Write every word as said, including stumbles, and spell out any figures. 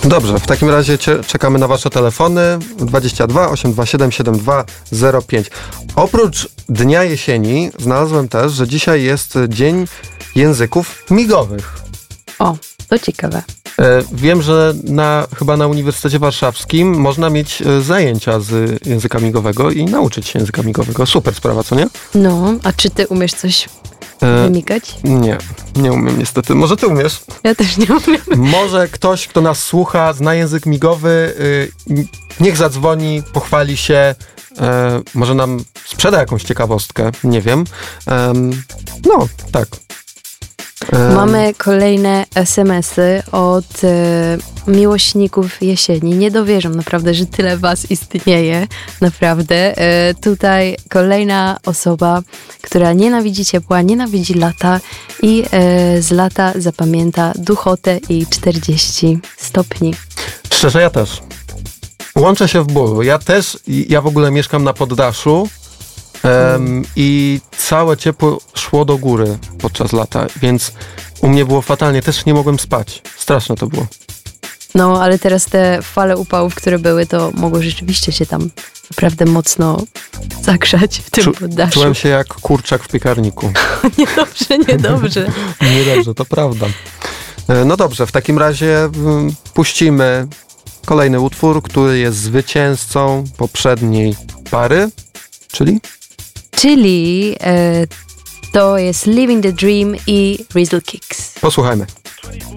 Dobrze, w takim razie cie, czekamy na wasze telefony dwadzieścia dwa osiemset dwadzieścia siedem siedemdziesiąt dwa zero pięć. Oprócz Dnia Jesieni znalazłem też, że dzisiaj jest Dzień Języków Migowych. O, to ciekawe. E, wiem, że na, chyba na Uniwersytecie Warszawskim można mieć e, zajęcia z języka migowego i nauczyć się języka migowego. Super sprawa, co nie? No, a czy ty umiesz coś E, wymigać? nie, nie umiem niestety. Może ty umiesz? Ja też nie umiem. Może ktoś, kto nas słucha, zna język migowy, y, niech zadzwoni, pochwali się, y, może nam sprzeda jakąś ciekawostkę, nie wiem. Um, no, tak. Um, Mamy kolejne es em esy od e, miłośników jesieni. Nie dowierzam naprawdę, że tyle was istnieje. Naprawdę. E, tutaj kolejna osoba, która nienawidzi ciepła, nienawidzi lata i e, z lata zapamięta duchotę i czterdzieści stopni. Szczerze, ja też. Łączę się w bólu. Ja też, ja w ogóle mieszkam na poddaszu um, i całe ciepło szło do góry podczas lata, więc u mnie było fatalnie. Też nie mogłem spać. Straszne to było. No, ale teraz te fale upałów, które były, to mogło rzeczywiście się tam naprawdę mocno zagrzać w tym Czu, poddaszu. Czułem się jak kurczak w piekarniku. Niedobrze, niedobrze. Niedobrze, to prawda. No dobrze, w takim razie mm, puścimy kolejny utwór, który jest zwycięzcą poprzedniej pary, czyli? Czyli e, to jest Living the Dream i Rizzle Kicks. Posłuchajmy.